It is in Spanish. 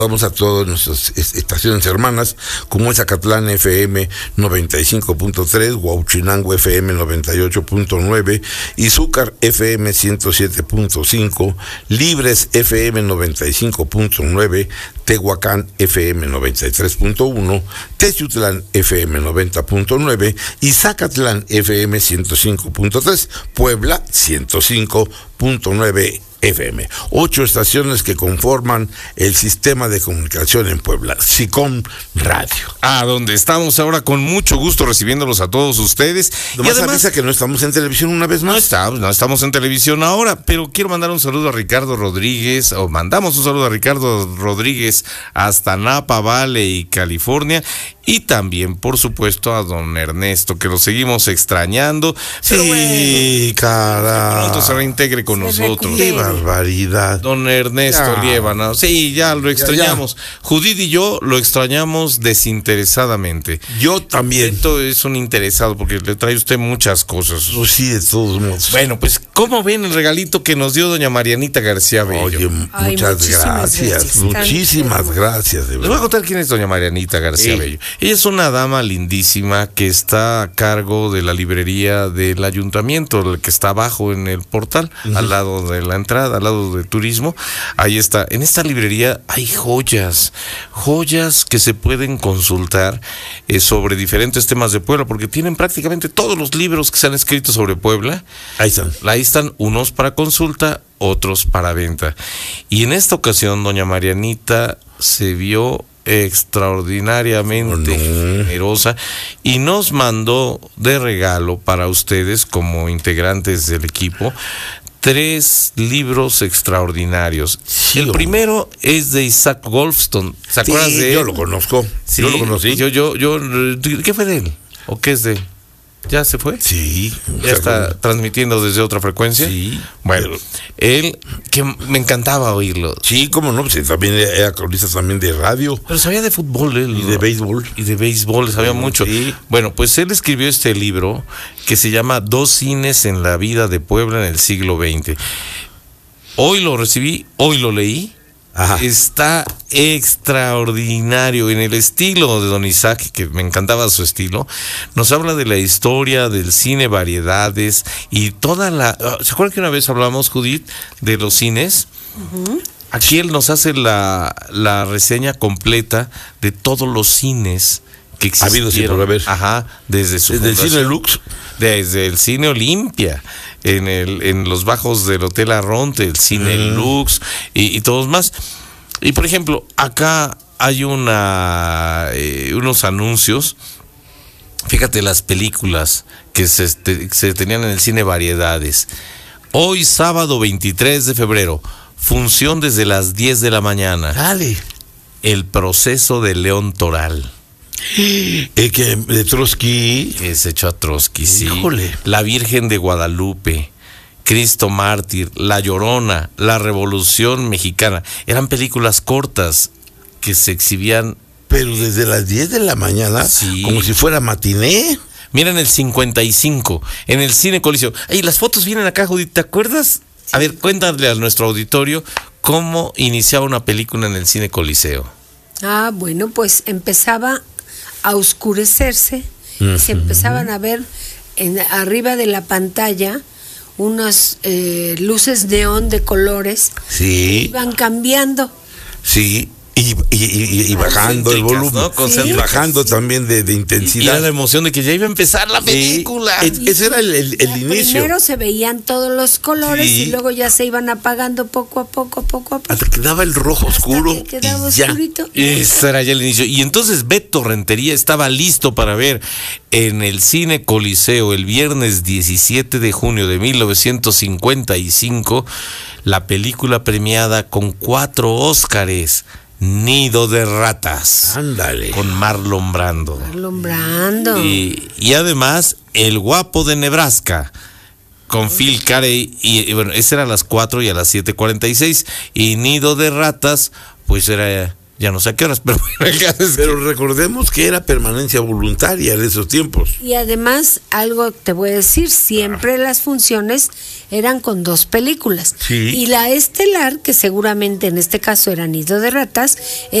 Vamos a todas nuestras estaciones hermanas, como es Acatlán FM 95.3, Huauchinango FM 98.9, Izúcar FM 107.5, Libres FM 95.9, Tehuacán FM 93.1, Texutlán FM 90.9 y Zacatlán FM 105.3, Puebla 105.9 FM. 8 estaciones que conforman el sistema de comunicación en Puebla, SICOM Radio. Donde estamos ahora con mucho gusto recibiéndolos a todos ustedes. Nomás avisa que no estamos en televisión una vez más. No estamos en televisión ahora, pero quiero mandar un saludo a Ricardo Rodríguez, mandamos un saludo a Ricardo Rodríguez hasta Napa Valley, California, y también, por supuesto, a don Ernesto, que lo seguimos extrañando. Sí, caray. Pronto se reintegre con nosotros. ¡Qué barbaridad! Don Ernesto Liébana. Sí, ya lo extrañamos. Ya. Judith y yo lo extrañamos desinteresadamente. Yo también. Esto es un interesado, porque le trae usted muchas cosas. Pues sí, de todos modos. Bueno, pues, ¿cómo ven el regalito que nos dio doña Marianita García Bello? Oye, muchas gracias. Muchísimas gracias. Les voy a contar quién es doña Marianita García Bello. Ella es una dama lindísima que está a cargo de la librería del ayuntamiento, que está abajo en el portal, al lado de la entrada, al lado de turismo. Ahí está. En esta librería hay joyas que se pueden consultar sobre diferentes temas de Puebla, porque tienen prácticamente todos los libros que se han escrito sobre Puebla. Ahí están unos para consulta, otros para venta. Y en esta ocasión, doña Marianita se vio extraordinariamente generosa y nos mandó de regalo para ustedes, como integrantes del equipo, 3 libros extraordinarios. Sí, el primero es de Isaac Goldstone. ¿Se acuerdas de él? Yo lo conozco. Sí, yo lo conocí. ¿Qué fue de él? ¿O qué es de él? ¿Ya se fue? Sí. ¿Ya está transmitiendo desde otra frecuencia? Sí. Bueno, él, que me encantaba oírlo. Sí, cómo no, pues también era cronista también de radio. Pero sabía de fútbol él. Y de béisbol. Y de béisbol, sabía mucho. Sí. Bueno, pues él escribió este libro que se llama 2 cines en la vida de Puebla en el siglo XX. Hoy lo recibí, hoy lo leí. Ajá. Está extraordinario en el estilo de don Isaac, que me encantaba su estilo. Nos habla de la historia del cine, variedades y toda la... ¿Se acuerdan que una vez hablamos, Judith, de los cines? Uh-huh. Aquí él nos hace la reseña completa de todos los cines que existieron. Ha habido sin haber. Ajá, desde el cine Lux, desde el cine Olimpia, en los bajos del Hotel Arronte, el cine Lux y todos más. Y por ejemplo, acá hay unos anuncios. Fíjate las películas que se tenían en el cine Variedades. Hoy sábado 23 de febrero, función desde las 10 de la mañana. Dale. El proceso de León Toral. El que de Trotsky. Que se echó a Trotsky, sí. Híjole. La Virgen de Guadalupe, Cristo Mártir, La Llorona, La Revolución Mexicana. Eran películas cortas que se exhibían. Pero desde las 10 de la mañana, sí, como si fuera matiné. Mira, en el 55, en el Cine Coliseo. Ay, las fotos vienen acá, Judith, ¿te acuerdas? A ver, cuéntale a nuestro auditorio cómo iniciaba una película en el Cine Coliseo. Bueno, pues empezaba a oscurecerse y se empezaban a ver arriba de la pantalla unas luces neón de colores. Sí. Que iban cambiando. Sí. Y bajando el volumen, ¿no? Y bajando también de intensidad. Y era la emoción de que ya iba a empezar la película. Ese era el inicio. Primero se veían todos los colores y luego ya se iban apagando poco a poco. Hasta que quedaba el rojo oscuro. Que quedaba oscurito. Ese era ya el inicio. Y entonces Beto Rentería estaba listo para ver en el Cine Coliseo el viernes 17 de junio de 1955 la película premiada con 4 Óscares. Nido de Ratas. Ándale. Con Marlon Brando. Y además, El Guapo de Nebraska. Con Phil Carey. Y bueno, ese era a las 4 y a las 7:46. Y Nido de Ratas, pues era ya no sé a qué horas, pero bueno, pero recordemos que era permanencia voluntaria en esos tiempos. Y además, algo te voy a decir, siempre las funciones eran con 2 películas. Sí. Y la estelar, que seguramente en este caso era Nido de Ratas,